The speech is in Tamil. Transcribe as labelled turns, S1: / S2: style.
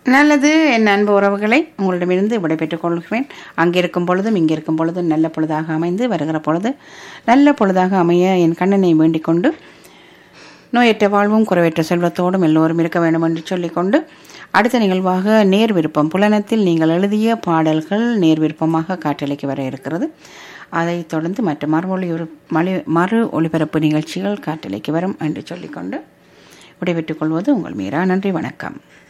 S1: நல்லது என் அன்பு உறவுகளை உங்களிடமிருந்து விடைபெற்றுக் கொள்கிறேன். அங்கிருக்கும் பொழுதும் இங்கிருக்கும் பொழுதும் நல்ல பொழுதாக அமைந்து வருகிற பொழுது நல்ல பொழுதாக அமைய என் கண்ணனை வேண்டிக் கொண்டு நோயற்ற வாழ்வும் குறைவற்ற செல்வத்தோடும் எல்லோரும் இருக்க வேண்டும் என்று சொல்லிக்கொண்டு அடுத்த நிகழ்வாக நேர் விருப்பம் புலனத்தில் நீங்கள் எழுதிய பாடல்கள் நேர் விருப்பமாக காற்றலைக்கு வர இருக்கிறது. அதைத் தொடர்ந்து மற்ற மறு ஒளிபரப்பு நிகழ்ச்சிகள் காற்றலைக்கு வரும் என்று சொல்லிக்கொண்டு விடைபெற்றுக் கொள்வது உங்கள் மீரா. நன்றி, வணக்கம்.